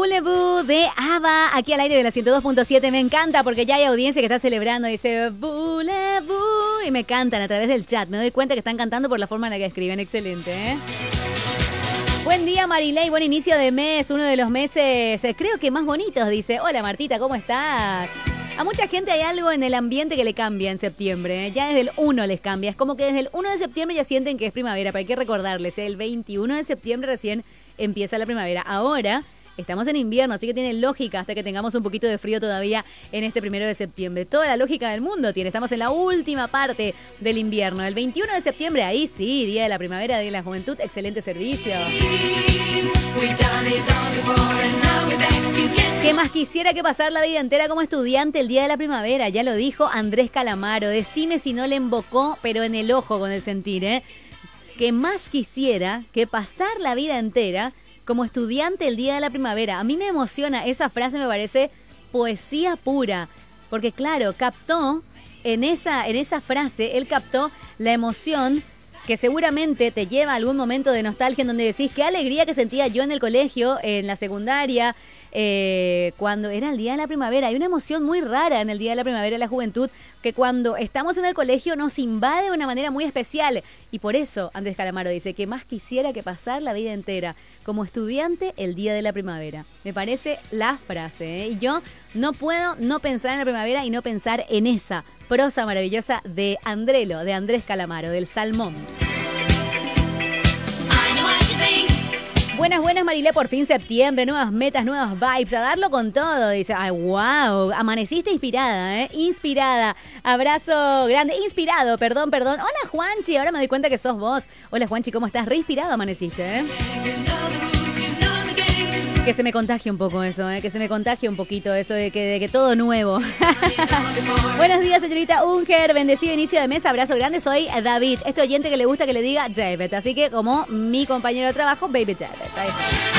Voulez-vous de ABBA, aquí al aire de la 102.7. Me encanta porque ya hay audiencia que está celebrando. Dice Voulez-vous y me cantan a través del chat. Me doy cuenta que están cantando por la forma en la que escriben. Excelente, ¿eh? Buen día, Marilei, buen inicio de mes, uno de los meses, creo que más bonitos, dice. Hola, Martita, ¿cómo estás? A mucha gente hay algo en el ambiente que le cambia en septiembre, ¿eh? Ya desde el 1 les cambia, es como que desde el 1 de septiembre ya sienten que es primavera, pero hay que recordarles, el 21 de septiembre recién empieza la primavera. Ahora estamos en invierno, así que tiene lógica hasta que tengamos un poquito de frío todavía en este 1 de septiembre. Toda la lógica del mundo tiene. Estamos en la última parte del invierno. El 21 de septiembre, ahí sí, Día de la Primavera, Día de la Juventud. Excelente servicio. ¿Qué más quisiera que pasar la vida entera como estudiante el Día de la Primavera? Ya lo dijo Andrés Calamaro. Decime si no le embocó, pero en el ojo con el sentir, ¿eh? ¿Qué más quisiera que pasar la vida entera como estudiante el Día de la Primavera? A mí me emociona, esa frase me parece poesía pura, porque claro, captó en esa frase, él captó la emoción que seguramente te lleva a algún momento de nostalgia en donde decís qué alegría que sentía yo en el colegio, en la secundaria, cuando era el Día de la Primavera. Hay una emoción muy rara en el Día de la Primavera de la Juventud que cuando estamos en el colegio nos invade de una manera muy especial. Y por eso Andrés Calamaro dice que más quisiera que pasar la vida entera como estudiante el Día de la Primavera. Me parece la frase, ¿eh? Y yo no puedo no pensar en la primavera y no pensar en esa prosa maravillosa de Andrelo, de Andrés Calamaro, del Salmón. Buenas, Marilé, por fin septiembre, nuevas metas, nuevas vibes, a darlo con todo, dice. Ay, wow, amaneciste inspirada, inspirada, abrazo grande, inspirado, perdón. Hola, Juanchi, ahora me doy cuenta que sos vos. Hola, Juanchi, ¿cómo estás? Re inspirado amaneciste, Que se me contagie un poco eso, que se me contagie un poquito eso de que todo nuevo. Buenos días, señorita Unger, bendecido inicio de mes, abrazo grande, soy David, este oyente que le gusta que le diga David, así que como mi compañero de trabajo, Baby David.